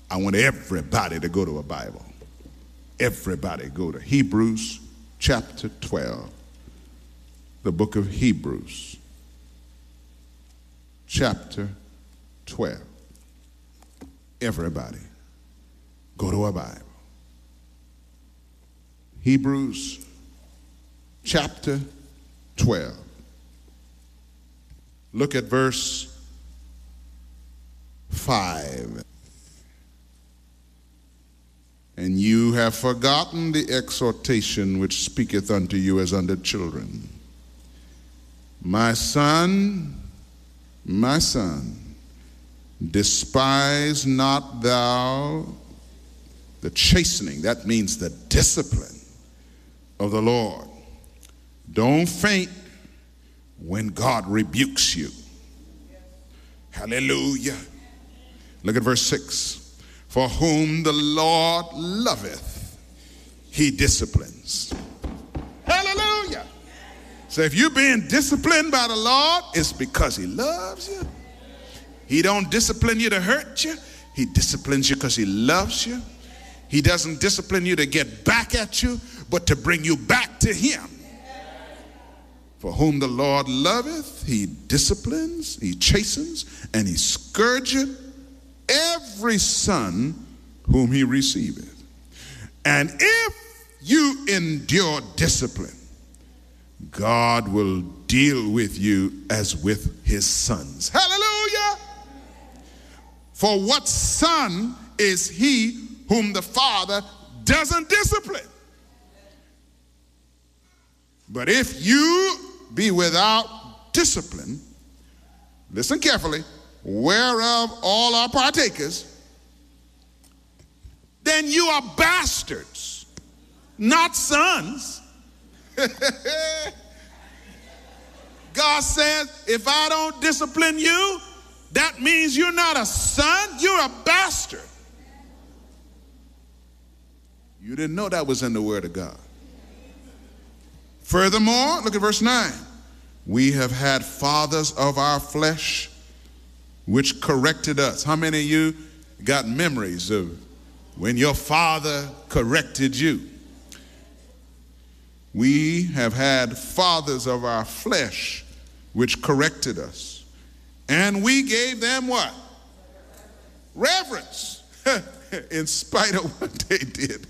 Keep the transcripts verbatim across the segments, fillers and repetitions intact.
I want everybody to go to a Bible. Everybody go to Hebrews chapter twelve. The book of Hebrews chapter twelve. Everybody go to a Bible. Hebrews chapter twelve. Look at verse five. And you have forgotten the exhortation which speaketh unto you as unto children. My son, my son, despise not thou the chastening, that means the discipline of the Lord. Don't faint when God rebukes you. Hallelujah. Look at verse six. For whom the Lord loveth, he disciplines. Hallelujah. So if you're being disciplined by the Lord, it's because he loves you. He don't discipline you to hurt you. He disciplines you because he loves you. He doesn't discipline you to get back at you, but to bring you back to him. For whom the Lord loveth, he disciplines, he chastens, and he scourgeth every son whom he receiveth. And if you endure discipline, God will deal with you as with his sons. Hallelujah! For what son is he whom the Father doesn't discipline? But if you be without discipline, listen carefully, whereof all are partakers, then you are bastards, not sons. God says, if I don't discipline you, that means you're not a son, you're a bastard. You didn't know that was in the Word of God. Furthermore, look at verse nine. We have had fathers of our flesh which corrected us. How many of you got memories of when your father corrected you? We have had fathers of our flesh which corrected us. And we gave them what? Reverence. In spite of what they did.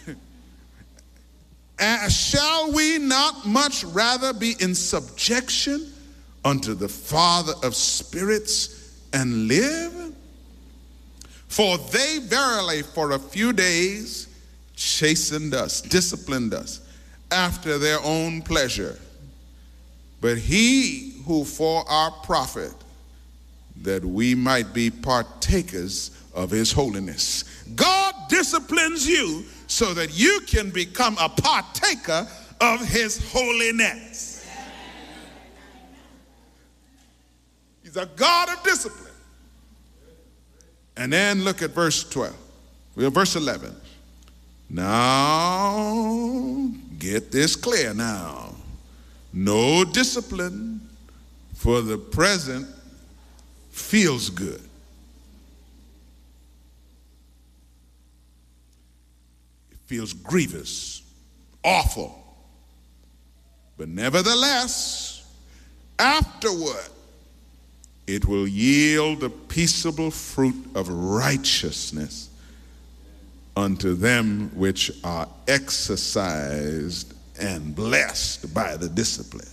And shall we not much rather be in subjection unto the Father of spirits and live? For they verily for a few days chastened us, disciplined us after their own pleasure. But he who for our profit, that we might be partakers of his holiness. God disciplines you so that you can become a partaker of his holiness. He's a God of discipline. And then look at verse twelve. Well, verse eleven. Now, get this clear now. No discipline for the present feels good. It feels grievous, awful. But nevertheless, afterward, it will yield the peaceable fruit of righteousness unto them which are exercised and blessed by the discipline.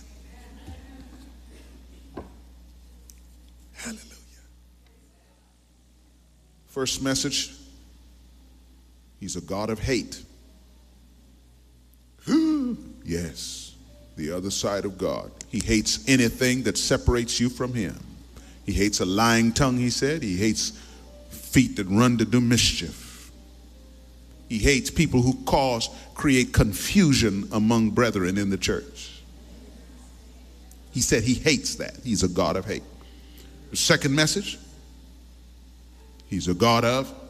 Hallelujah. First message, he's a God of hate. Yes, the other side of God. He hates anything that separates you from him. He hates a lying tongue, he said. He hates feet that run to do mischief. He hates people who cause, create confusion among brethren in the church. He said he hates that. He's a God of hate. The second message, he's a God of